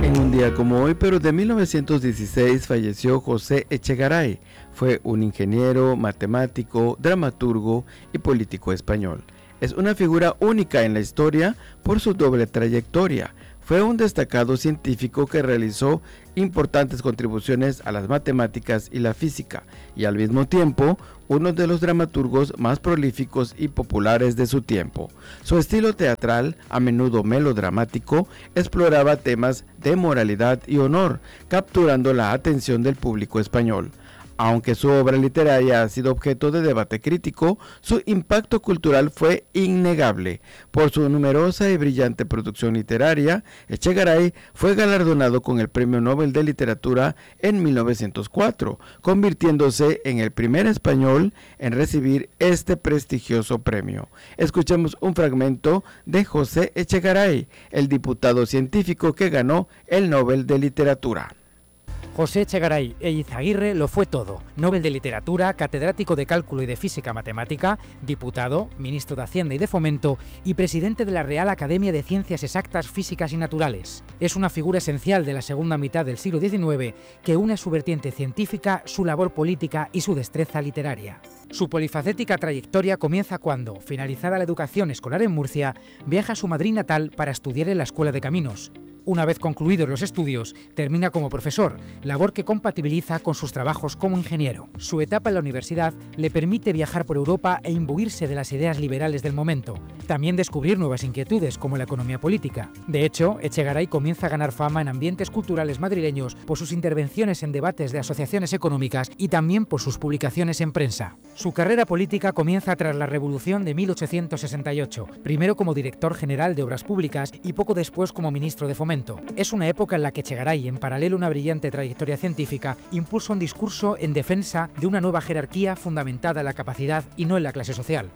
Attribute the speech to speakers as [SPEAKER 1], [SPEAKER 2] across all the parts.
[SPEAKER 1] En un día como hoy, pero de 1916, falleció José Echegaray. Fue un ingeniero, matemático, dramaturgo y político español. Es una figura única en la historia por su doble trayectoria. Fue un destacado científico que realizó importantes contribuciones a las matemáticas y la física, y al mismo tiempo uno de los dramaturgos más prolíficos y populares de su tiempo. Su estilo teatral, a menudo melodramático, exploraba temas de moralidad y honor, capturando la atención del público español. Aunque su obra literaria ha sido objeto de debate crítico, su impacto cultural fue innegable. Por su numerosa y brillante producción literaria, Echegaray fue galardonado con el Premio Nobel de Literatura en 1904, convirtiéndose en el primer español en recibir este prestigioso premio. Escuchemos un fragmento de José Echegaray, el diputado científico que ganó el Nobel de Literatura.
[SPEAKER 2] José Echegaray Eizaguirre lo fue todo. Nobel de Literatura, catedrático de Cálculo y de Física Matemática, diputado, ministro de Hacienda y de Fomento y presidente de la Real Academia de Ciencias Exactas, Físicas y Naturales. Es una figura esencial de la segunda mitad del siglo XIX que une su vertiente científica, su labor política y su destreza literaria. Su polifacética trayectoria comienza cuando, finalizada la educación escolar en Murcia, viaja a su Madrid natal para estudiar en la Escuela de Caminos. Una vez concluidos los estudios, termina como profesor, labor que compatibiliza con sus trabajos como ingeniero. Su etapa en la universidad le permite viajar por Europa e imbuirse de las ideas liberales del momento. También descubrir nuevas inquietudes como la economía política. De hecho, Echegaray comienza a ganar fama en ambientes culturales madrileños por sus intervenciones en debates de asociaciones económicas y también por sus publicaciones en prensa. Su carrera política comienza tras la Revolución de 1868, primero como director general de Obras Públicas y poco después como ministro de Fomento. Es una época en la que Echegaray, en paralelo a una brillante trayectoria científica, impulsa un discurso en defensa de una nueva jerarquía fundamentada en la capacidad y no en la clase social.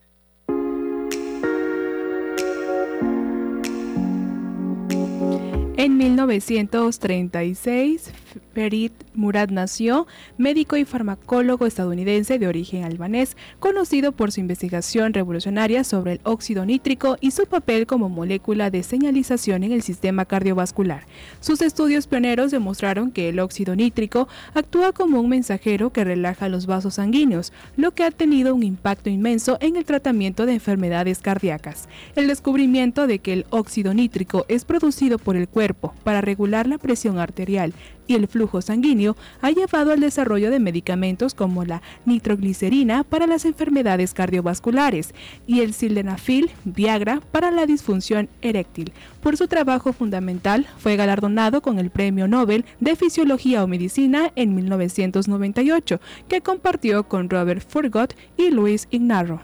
[SPEAKER 3] En 1936, Ferit Murad nació, médico y farmacólogo estadounidense de origen albanés, conocido por su investigación revolucionaria sobre el óxido nítrico y su papel como molécula de señalización en el sistema cardiovascular. Sus estudios pioneros demostraron que el óxido nítrico actúa como un mensajero que relaja los vasos sanguíneos, lo que ha tenido un impacto inmenso en el tratamiento de enfermedades cardíacas. El descubrimiento de que el óxido nítrico es producido por el cuerpo para regular la presión arterial y el flujo sanguíneo ha llevado al desarrollo de medicamentos como la nitroglicerina para las enfermedades cardiovasculares y el sildenafil Viagra para la disfunción eréctil. Por su trabajo fundamental fue galardonado con el Premio Nobel de Fisiología o Medicina en 1998, que compartió con Robert Furgot y Luis Ignarro.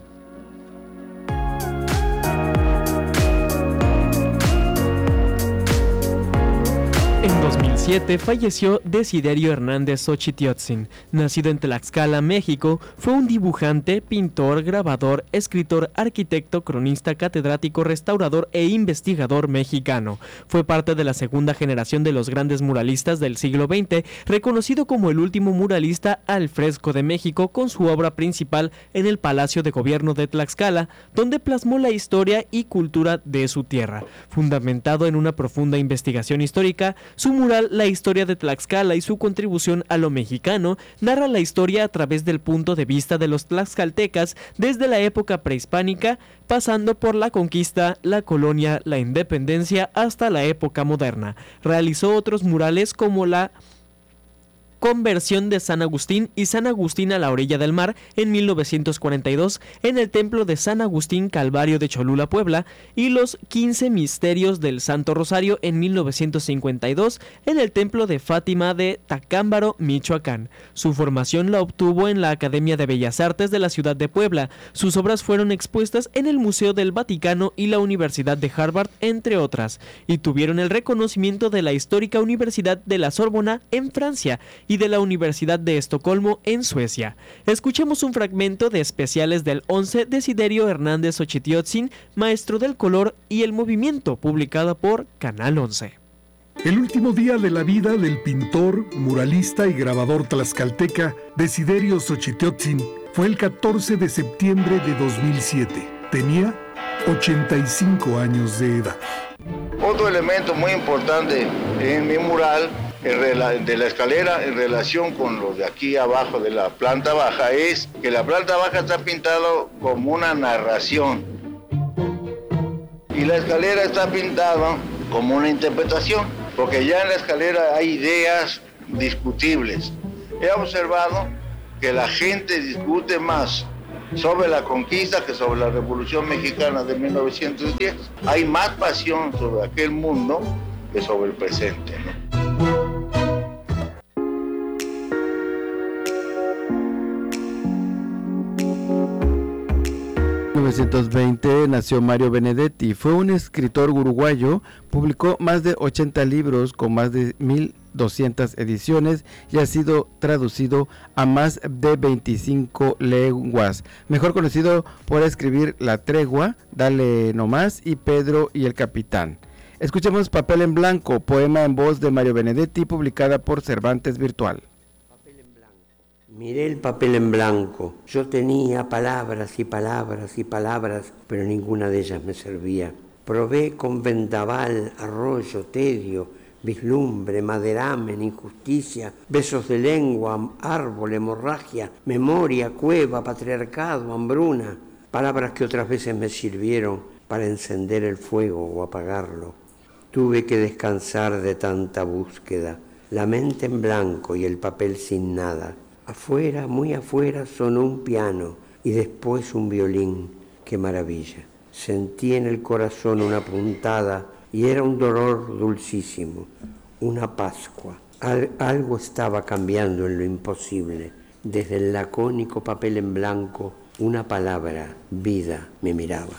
[SPEAKER 4] En 2007 falleció Desiderio Hernández Xochitiotzin. Nacido en Tlaxcala, México, fue un dibujante, pintor, grabador, escritor, arquitecto, cronista, catedrático, restaurador e investigador mexicano. Fue parte de la segunda generación de los grandes muralistas del siglo XX, reconocido como el último muralista al fresco de México con su obra principal en el Palacio de Gobierno de Tlaxcala, donde plasmó la historia y cultura de su tierra. Fundamentado en una profunda investigación histórica, su mural La historia de Tlaxcala y su contribución a lo mexicano narra la historia a través del punto de vista de los tlaxcaltecas desde la época prehispánica, pasando por la conquista, la colonia, la independencia hasta la época moderna. Realizó otros murales como la conversión de San Agustín y San Agustín a la orilla del mar en 1942 en el templo de San Agustín Calvario de Cholula, Puebla, y los 15 misterios del Santo Rosario en 1952 en el templo de Fátima de Tacámbaro, Michoacán. Su formación la obtuvo en la Academia de Bellas Artes de la ciudad de Puebla. Sus obras fueron expuestas en el Museo del Vaticano y la Universidad de Harvard, entre otras, y tuvieron el reconocimiento de la histórica Universidad de la Sorbona en Francia y de la Universidad de Estocolmo en Suecia. Escuchemos un fragmento de Especiales del 11 Desiderio Hernández Xochitiotzin, Maestro del Color y el Movimiento, publicada por Canal 11.
[SPEAKER 5] El último día de la vida del pintor, muralista y grabador tlaxcalteca Desiderio Xochitiotzin fue el 14 de septiembre de 2007. Tenía 85 años de edad.
[SPEAKER 6] Otro elemento muy importante en mi mural de la escalera en relación con lo de aquí abajo de la planta baja es que la planta baja está pintado como una narración y la escalera está pintada como una interpretación, porque ya en la escalera hay ideas discutibles. He observado que la gente discute más sobre la conquista que sobre la Revolución Mexicana de 1910. Hay más pasión sobre aquel mundo que sobre el presente, ¿no?
[SPEAKER 1] 1920 nació Mario Benedetti. Fue un escritor uruguayo, publicó más de 80 libros con más de 1200 ediciones y ha sido traducido a más de 25 lenguas. Mejor conocido por escribir La Tregua, Dale Nomás y Pedro y el Capitán. Escuchemos Papel en Blanco, poema en voz de Mario Benedetti, publicada por Cervantes Virtual.
[SPEAKER 7] Miré el papel en blanco. Yo tenía palabras y palabras y palabras, pero ninguna de ellas me servía. Probé con vendaval, arroyo, tedio, vislumbre, maderamen, injusticia, besos de lengua, árbol, hemorragia, memoria, cueva, patriarcado, hambruna. Palabras que otras veces me sirvieron para encender el fuego o apagarlo. Tuve que descansar de tanta búsqueda. La mente en blanco y el papel sin nada. Afuera, muy afuera, sonó un piano y después un violín. ¡Qué maravilla! Sentí en el corazón una puntada y era un dolor dulcísimo, una Pascua. Algo estaba cambiando en lo imposible. Desde el lacónico papel en blanco, una palabra, vida, me miraba.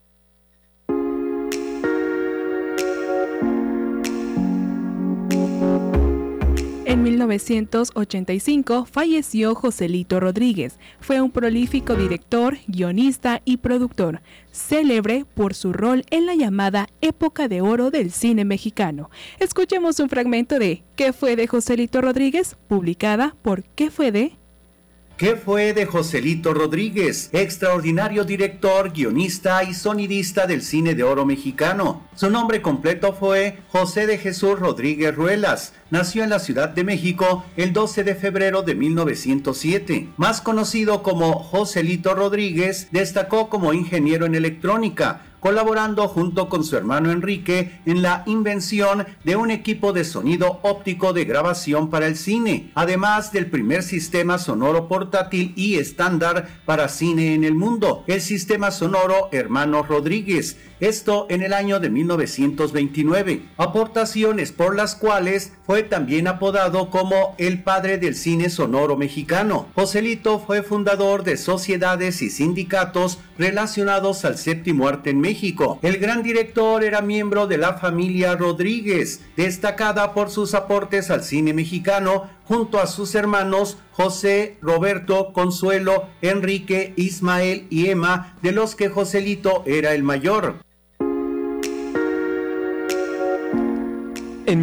[SPEAKER 3] En 1985 falleció Joselito Rodríguez. Fue un prolífico director, guionista y productor, célebre por su rol en la llamada época de oro del cine mexicano. Escuchemos un fragmento de ¿Qué fue de Joselito Rodríguez?, publicada por ¿Qué fue de?
[SPEAKER 8] ¿Qué fue de Joselito Rodríguez? Extraordinario director, guionista y sonidista del cine de oro mexicano. Su nombre completo fue José de Jesús Rodríguez Ruelas. Nació en la Ciudad de México el 12 de febrero de 1907. Más conocido como Joselito Rodríguez, destacó como ingeniero en electrónica, colaborando junto con su hermano Enrique en la invención de un equipo de sonido óptico de grabación para el cine, además del primer sistema sonoro portátil y estándar para cine en el mundo, el sistema sonoro Hermanos Rodríguez, esto en el año de 1929, aportaciones por las cuales fue también apodado como el padre del cine sonoro mexicano. Joselito fue fundador de sociedades y sindicatos relacionados al séptimo arte en México. El gran director era miembro de la familia Rodríguez, destacada por sus aportes al cine mexicano junto a sus hermanos José, Roberto, Consuelo, Enrique, Ismael y Emma, de los que Joselito era el mayor.
[SPEAKER 4] En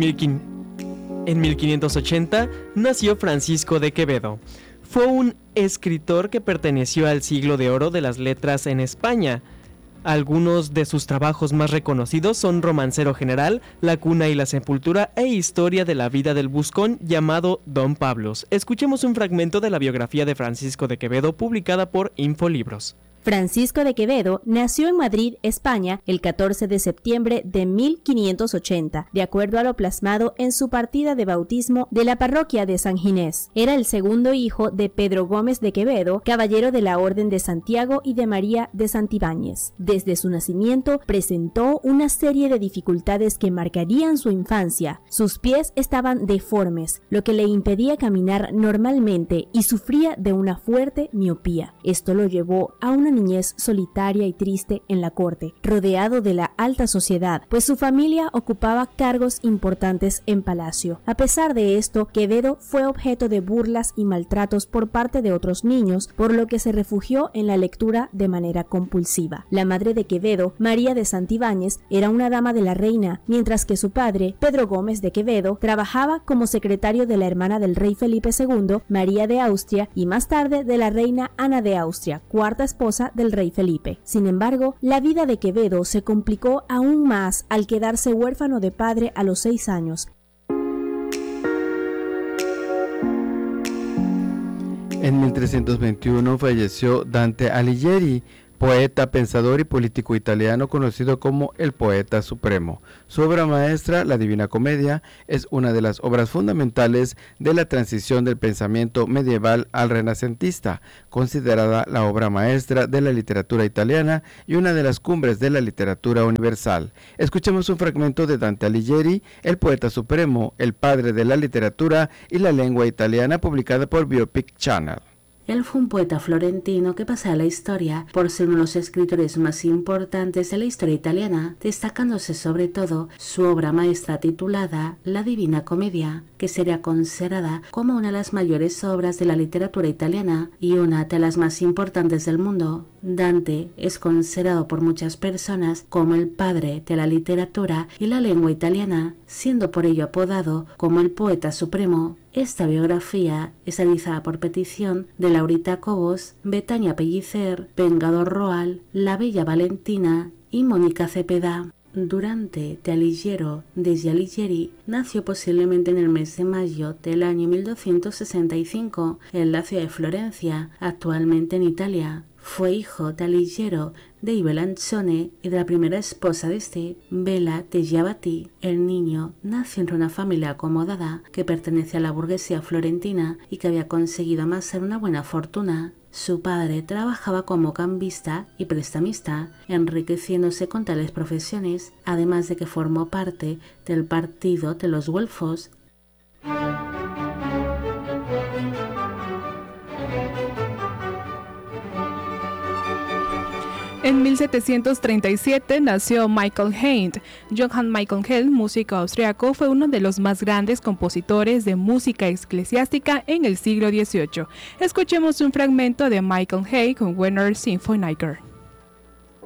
[SPEAKER 4] 1580 nació Francisco de Quevedo. Fue un escritor que perteneció al siglo de oro de las letras en España. Algunos de sus trabajos más reconocidos son Romancero General, La Cuna y la Sepultura e Historia de la vida del buscón llamado Don Pablos. Escuchemos un fragmento de la biografía de Francisco de Quevedo publicada por Infolibros.
[SPEAKER 9] Francisco de Quevedo nació en Madrid, España, el 14 de septiembre de 1580, de acuerdo a lo plasmado en su partida de bautismo de la parroquia de San Ginés. Era el segundo hijo de Pedro Gómez de Quevedo, caballero de la Orden de Santiago, y de María de Santibáñez. Desde su nacimiento presentó una serie de dificultades que marcarían su infancia. Sus pies estaban deformes, lo que le impedía caminar normalmente, y sufría de una fuerte miopía. Esto lo llevó a una niñez solitaria y triste en la corte, rodeado de la alta sociedad, pues su familia ocupaba cargos importantes en palacio. A pesar de esto, Quevedo fue objeto de burlas y maltratos por parte de otros niños, por lo que se refugió en la lectura de manera compulsiva. La madre de Quevedo, María de Santibáñez, era una dama de la reina, mientras que su padre, Pedro Gómez de Quevedo, trabajaba como secretario de la hermana del rey Felipe II, María de Austria, y más tarde de la reina Ana de Austria, cuarta esposa del rey Felipe. Sin embargo, la vida de Quevedo se complicó aún más al quedarse huérfano de padre a los 6 años.
[SPEAKER 1] En 1321 falleció Dante Alighieri, poeta, pensador y político italiano conocido como el poeta supremo. Su obra maestra, La Divina Comedia, es una de las obras fundamentales de la transición del pensamiento medieval al renacentista, considerada la obra maestra de la literatura italiana y una de las cumbres de la literatura universal. Escuchemos un fragmento de Dante Alighieri, el poeta supremo, el padre de la literatura y la lengua italiana, publicada por Biopic Channel.
[SPEAKER 10] Él fue un poeta florentino que pasa a la historia por ser uno de los escritores más importantes de la historia italiana, destacándose sobre todo su obra maestra titulada La Divina Comedia, que sería considerada como una de las mayores obras de la literatura italiana y una de las más importantes del mundo. Dante es considerado por muchas personas como el padre de la literatura y la lengua italiana, siendo por ello apodado como el poeta supremo. Esta biografía es realizada por petición de Laurita Cobos, Betania Pellicer, Vengador Roal, La Bella Valentina y Mónica Cepeda. Durante de Alighiero desde Alighieri nació posiblemente en el mes de mayo del año 1265 en la ciudad de Florencia, actualmente en Italia. Fue hijo de Alighiero de Ibelancione y de la primera esposa de este, Bela de Giavati. El niño nació entre una familia acomodada que pertenecía a la burguesía florentina y que había conseguido amasar una buena fortuna. Su padre trabajaba como cambista y prestamista, enriqueciéndose con tales profesiones, además de que formó parte del partido de los güelfos.
[SPEAKER 3] En 1737 nació Michael Haydn. Johann Michael Haydn, músico austriaco, fue uno de los más grandes compositores de música eclesiástica en el siglo XVIII. Escuchemos un fragmento de Michael Haydn con Wiener Sinfoniker.